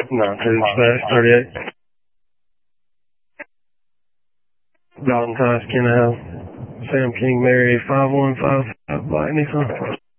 No, it's 38. Dalton Tice, Ken Al, Sam King, Mary 5155 Black Nissan.